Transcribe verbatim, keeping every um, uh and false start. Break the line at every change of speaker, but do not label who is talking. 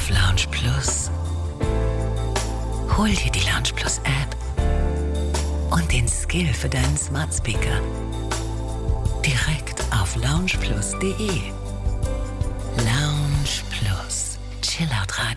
auf Lounge Plus. Hol dir die Lounge Plus App und den Skill für deinen Smart Speaker direkt auf lounge plus punkt de. Lounge Plus. Chill Out Radio.